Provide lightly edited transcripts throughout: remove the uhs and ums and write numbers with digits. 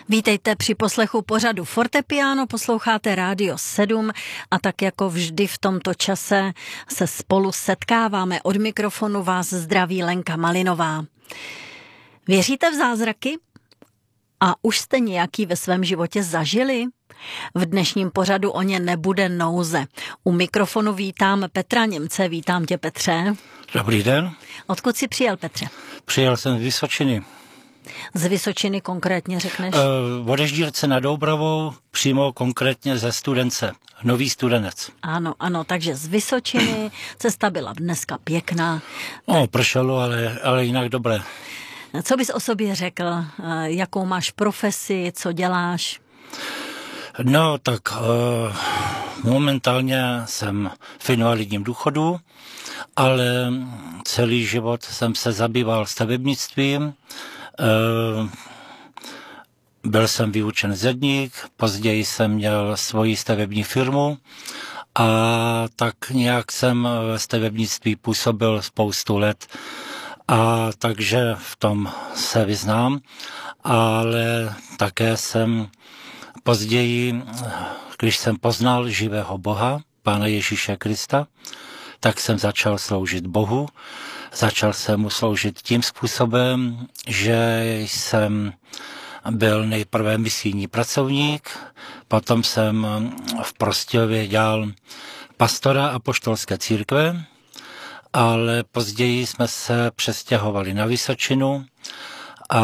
Vítejte při poslechu pořadu Fortepiano, posloucháte Rádio 7 a tak jako vždy v tomto čase se spolu setkáváme. Od mikrofonu vás zdraví Lenka Malinová. Věříte v zázraky? A už jste nějaký ve svém životě zažili? V dnešním pořadu o ně nebude nouze. U mikrofonu vítám Petra Němce. Vítám tě, Petře. Dobrý den. Odkud jsi přijel, Petře? Přijel jsem z Vysočiny. Z Vysočiny konkrétně řekneš? Od Ježdírce nad Doubravou, přímo konkrétně ze Studence. Nový Studenec. Ano, takže z Vysočiny, cesta byla dneska pěkná. Pršelo, ale jinak dobré. Co bys o sobě řekl? Jakou máš profesi, co děláš? No, tak momentálně jsem v invalidním důchodu, ale celý život jsem se zabýval stavebnictvím. Byl jsem vyučen zedník, později jsem měl svoji stavební firmu a tak nějak jsem ve stavebnictví působil spoustu let. A takže v tom se vyznám, ale také jsem později, když jsem poznal živého Boha, Pána Ježíše Krista, tak jsem začal sloužit Bohu. Začal jsem mu sloužit tím způsobem, že jsem byl nejprve misijní pracovník, potom jsem v Prostějově dělal pastora apoštolské církve, ale později jsme se přestěhovali na Vysočinu a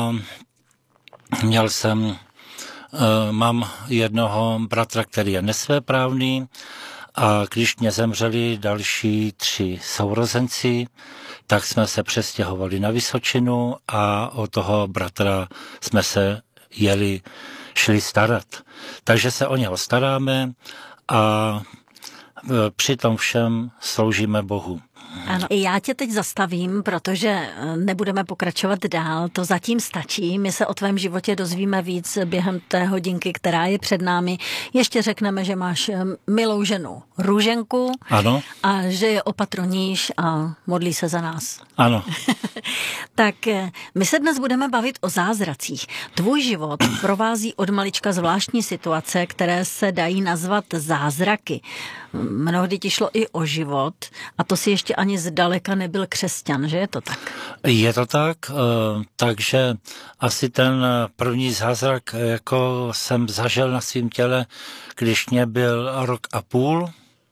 mám jednoho bratra, který je nesvéprávný, a když mě zemřeli další 3 sourozenci, tak jsme se přestěhovali na Vysočinu a o toho bratra jsme se šli starat. Takže se o něho staráme a při tom všem sloužíme Bohu. Ano, i já tě teď zastavím, protože nebudeme pokračovat dál, to zatím stačí. My se o tvém životě dozvíme víc během té hodinky, která je před námi. Ještě řekneme, že máš milou ženu Růženku. Ano. A že je opatroníš a modlí se za nás. Ano. Tak my se dnes budeme bavit o zázracích. Tvůj život provází od malička zvláštní situace, které se dají nazvat zázraky. Mnohdy ti šlo i o život a to si ještě ani zdaleka nebyl křesťan, že je to tak? Je to tak, takže asi ten první zázrak, jako jsem zažil na svém těle, když mě byl 1,5 roku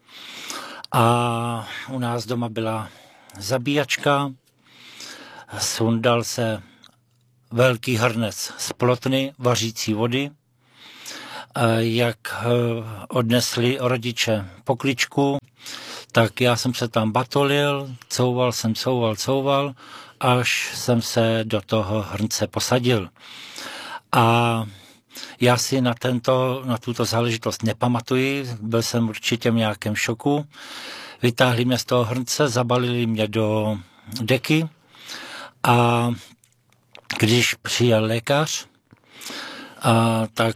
a u nás doma byla zabíjačka, sundal se velký hrnec z plotny vařící vody, jak odnesli rodiče pokličku, tak já jsem se tam batolil, couval, až jsem se do toho hrnce posadil. A já si na tuto záležitost nepamatuji, byl jsem určitě v nějakém šoku. Vytáhli mě z toho hrnce, zabalili mě do deky a když přijel lékař, tak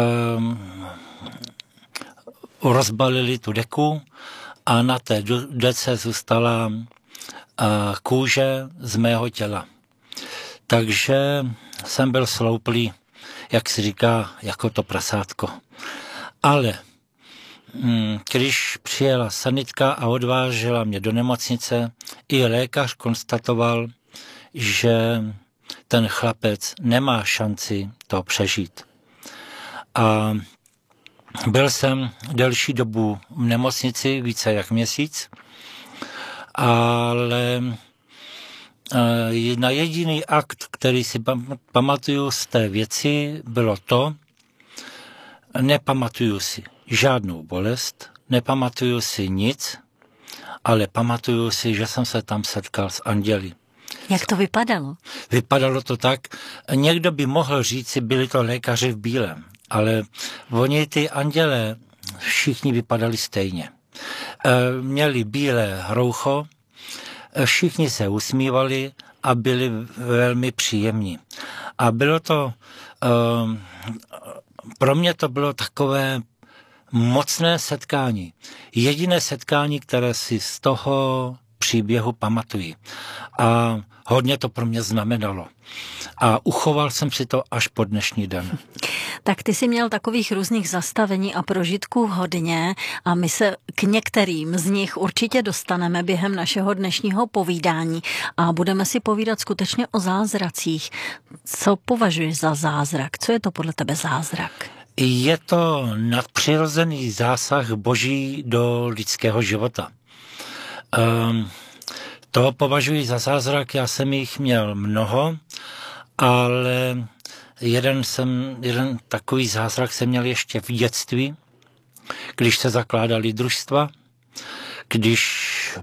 rozbalili tu deku a na té dece zůstala kůže z mého těla. Takže jsem byl slouplý, jak se říká, jako to prasátko. Ale když přijela sanitka a odvážela mě do nemocnice, i lékař konstatoval, že ten chlapec nemá šanci to přežít. A byl jsem delší dobu v nemocnici, více jak měsíc, ale na jediný akt, který si pamatuju z té věci, bylo to, nepamatuju si žádnou bolest, nepamatuju si nic, ale pamatuju si, že jsem se tam setkal s anděli. Jak to vypadalo? Vypadalo to tak, někdo by mohl říct, byli to lékaři v bílém, ale oni ty andělé všichni vypadali stejně. Měli bílé roucho, všichni se usmívali a byli velmi příjemní. A bylo to, pro mě to bylo takové mocné setkání. Jediné setkání, které si z toho příběhu pamatuji. A hodně to pro mě znamenalo. A uchoval jsem si to až po dnešní den. Tak ty jsi měl takových různých zastavení a prožitků hodně a my se k některým z nich určitě dostaneme během našeho dnešního povídání a budeme si povídat skutečně o zázracích. Co považuješ za zázrak? Co je to podle tebe zázrak? Je to nadpřirozený zásah Boží do lidského života. To považuji za zázrak, já jsem jich měl mnoho, ale jeden takový zázrak jsem měl ještě v dětství, když se zakládaly družstva, když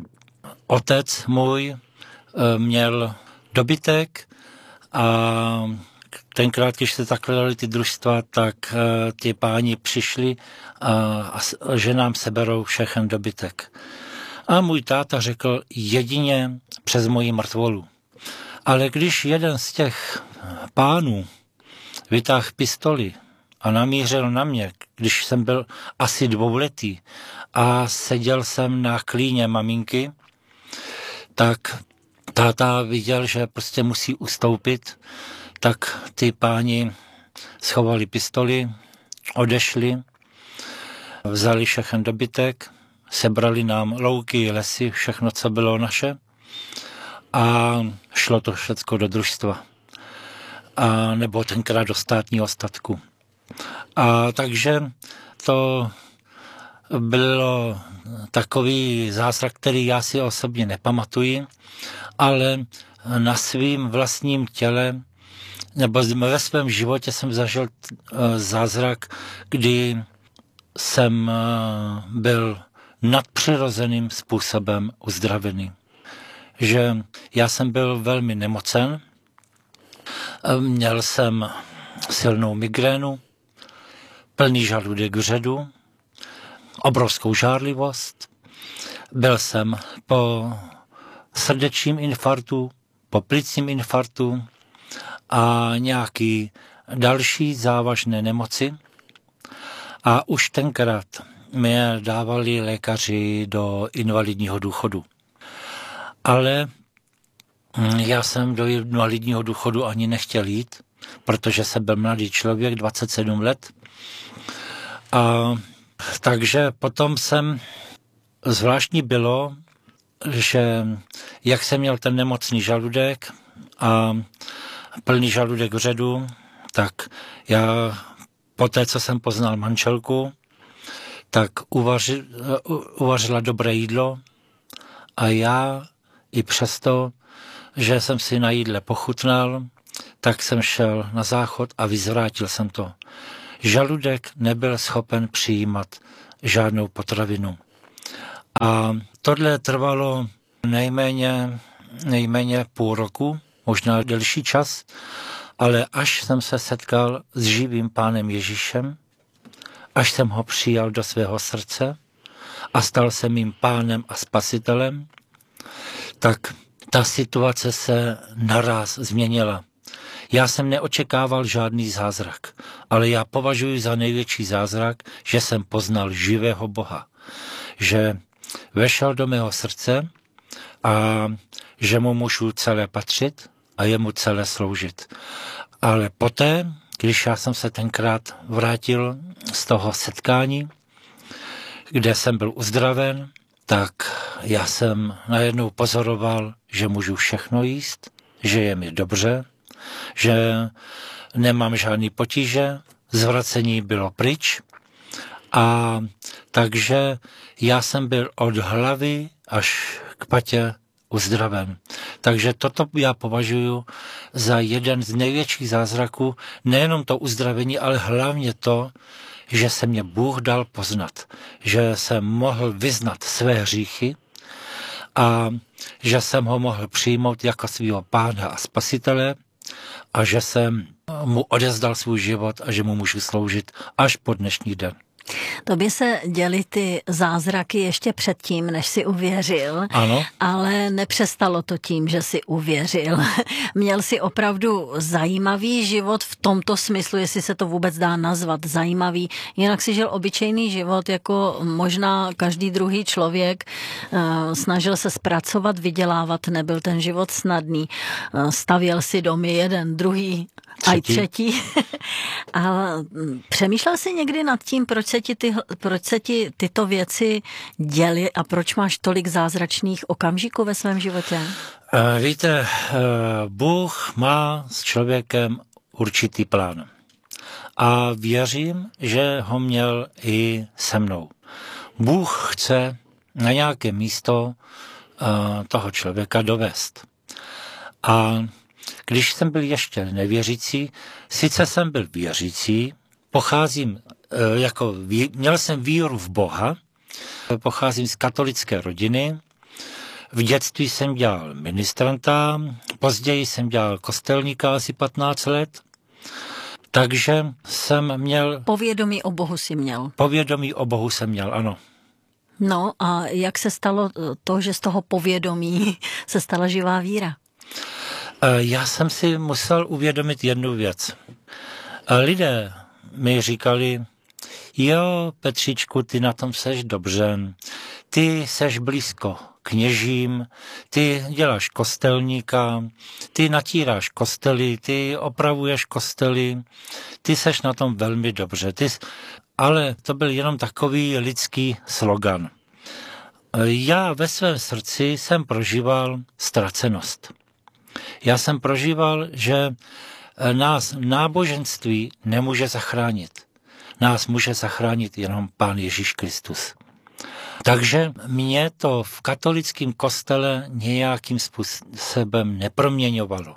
otec můj měl dobytek a tenkrát, když se zakládaly ty družstva, tak ty páni přišli a že nám seberou všechen dobytek. A můj táta řekl jedině přes moji mrtvolu. Ale když jeden z těch pánů vytáhl pistoli a namířil na mě, když jsem byl asi 2letý a seděl jsem na klíně maminky, tak táta viděl, že prostě musí ustoupit, tak ty páni schovali pistoli, odešli, vzali všechen dobytek, sebrali nám louky, lesy, všechno, co bylo naše a šlo to všecko do družstva. A nebo tenkrát do státního statku. A takže to bylo takový zázrak, který já si osobně nepamatuji, ale na svým vlastním těle nebo ve svém životě jsem zažil zázrak, kdy jsem byl nadpřirozeným způsobem uzdravený. Že já jsem byl velmi nemocen, měl jsem silnou migrénu, plný žaludek vředu, obrovskou žárlivost, byl jsem po srdečním infarktu, po plicním infarktu a nějaký další závažné nemoci. A už tenkrát mě dávali lékaři do invalidního důchodu. Ale já jsem do invalidního důchodu ani nechtěl jít, protože jsem byl mladý člověk, 27 let. A takže potom zvláštní bylo, že jak jsem měl ten nemocný žaludek a plný žaludek vředu, tak já poté, co jsem poznal manželku, tak uvařila dobré jídlo a já i přesto, že jsem si na jídle pochutnal, tak jsem šel na záchod a vyzvrátil jsem to. Žaludek nebyl schopen přijímat žádnou potravinu. A tohle trvalo nejméně půl roku, možná delší čas, ale až jsem se setkal s živým Pánem Ježíšem, až jsem ho přijal do svého srdce a stal se mým Pánem a Spasitelem, tak ta situace se naráz změnila. Já jsem neočekával žádný zázrak, ale já považuji za největší zázrak, že jsem poznal živého Boha, že vešel do mého srdce a že mu můžu celé patřit a jemu celé sloužit. Ale poté, když já jsem se tenkrát vrátil z toho setkání, kde jsem byl uzdraven, tak já jsem najednou pozoroval, že můžu všechno jíst, že je mi dobře, že nemám žádný potíže, zvracení bylo pryč a takže já jsem byl od hlavy až k patě uzdraven. Takže toto já považuji za jeden z největších zázraků, nejenom to uzdravení, ale hlavně to, že se mě Bůh dal poznat, že jsem mohl vyznat své hříchy a že jsem ho mohl přijmout jako svého Pána a Spasitele a že jsem mu odezdal svůj život a že mu můžu sloužit až po dnešní den. Tobě se děly ty zázraky ještě předtím, než jsi uvěřil, Ano. Ale nepřestalo to tím, že jsi uvěřil. Měl jsi opravdu zajímavý život v tomto smyslu, jestli se to vůbec dá nazvat zajímavý. Jinak si žil obyčejný život, jako možná každý druhý člověk. Snažil se zpracovat, vydělávat, nebyl ten život snadný. Stavěl si domy jeden, druhý, a i třetí. A přemýšlel jsi někdy nad tím, proč se ti tyto věci děly a proč máš tolik zázračných okamžiků ve svém životě? Víte, Bůh má s člověkem určitý plán. A věřím, že ho měl i se mnou. Bůh chce na nějaké místo toho člověka dovést. A když jsem byl ještě nevěřící, sice jsem byl věřící, měl jsem víru v Boha, pocházím z katolické rodiny, v dětství jsem dělal ministranta, později jsem dělal kostelníka asi 15 let, takže jsem měl... Povědomí o Bohu si měl. Povědomí o Bohu jsem měl, ano. No a jak se stalo to, že z toho povědomí se stala živá víra? Já jsem si musel uvědomit jednu věc. Lidé mi říkali, jo, Petříčku, ty na tom seš dobře, ty seš blízko kněžím, ty děláš kostelníka, ty natíráš kostely, ty opravuješ kostely, ty seš na tom velmi dobře. Ale to byl jenom takový lidský slogan. Já ve svém srdci jsem prožíval ztracenost. Já jsem prožíval, že nás náboženství nemůže zachránit. Nás může zachránit jenom Pán Ježíš Kristus. Takže mě to v katolickém kostele nějakým způsobem neproměňovalo.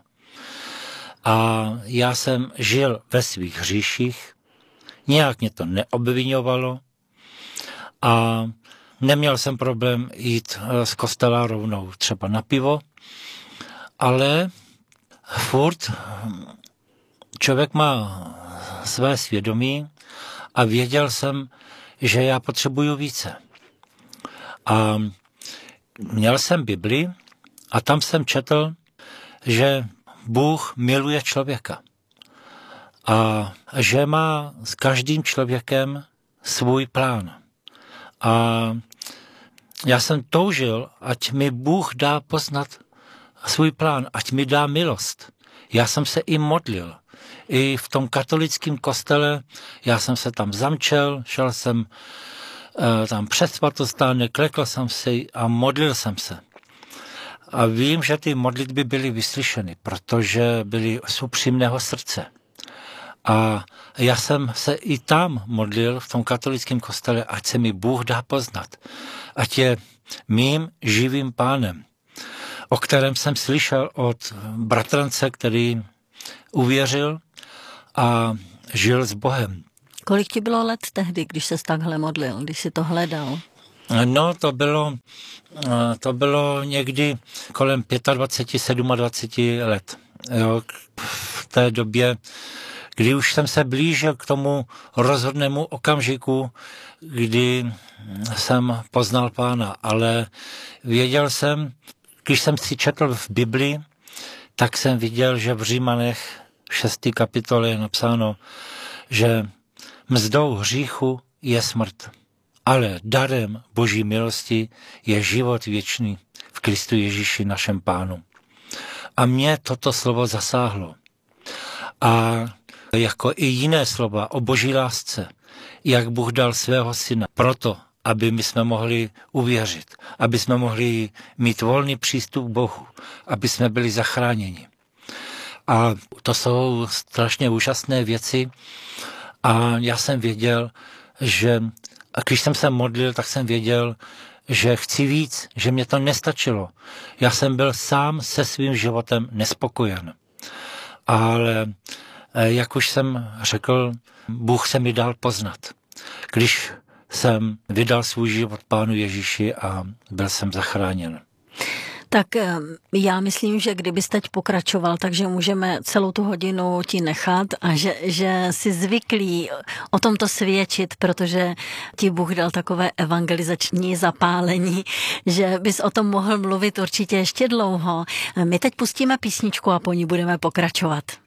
A já jsem žil ve svých hříších, nějak mě to neobviňovalo a neměl jsem problém jít z kostela rovnou třeba na pivo, ale furt člověk má své svědomí a věděl jsem, že já potřebuju více. A měl jsem Bibli a tam jsem četl, že Bůh miluje člověka a že má s každým člověkem svůj plán. A já jsem toužil, ať mi Bůh dá poznat svůj plán, ať mi dá milost. Já jsem se i modlil. I v tom katolickém kostele, já jsem se tam zamčel, šel jsem tam před svatostánek, klekl jsem si a modlil jsem se. A vím, že ty modlitby byly vyslyšeny, protože byly z upřímného srdce. A já jsem se i tam modlil, v tom katolickém kostele, ať se mi Bůh dá poznat. Ať je mým živým pánem, o kterém jsem slyšel od bratrance, který uvěřil a žil s Bohem. Kolik ti bylo let tehdy, když ses takhle modlil, když jsi to hledal? No, to bylo někdy kolem 25, 27 let. Jo, v té době, kdy už jsem se blížil k tomu rozhodnému okamžiku, kdy jsem poznal Pána, ale věděl jsem, když jsem si četl v Bibli, tak jsem viděl, že v Římanech 6. kapitole je napsáno, že mzdou hříchu je smrt, ale darem Boží milosti je život věčný v Kristu Ježíši našem Pánu. A mě toto slovo zasáhlo. A jako i jiné slova o Boží lásce, jak Bůh dal svého syna proto, aby my jsme mohli uvěřit, aby jsme mohli mít volný přístup k Bohu, aby jsme byli zachráněni. A to jsou strašně úžasné věci a já jsem věděl, že když jsem se modlil, tak jsem věděl, že chci víc, že mě to nestačilo. Já jsem byl sám se svým životem nespokojen. Ale jak už jsem řekl, Bůh se mi dal poznat. Když jsem vydal svůj život Pánu Ježíši a byl jsem zachráněn. Tak já myslím, že kdybys teď pokračoval, takže můžeme celou tu hodinu ti nechat a že jsi zvyklý o tomto svědčit, protože ti Bůh dal takové evangelizační zapálení, že bys o tom mohl mluvit určitě ještě dlouho. My teď pustíme písničku a po ní budeme pokračovat.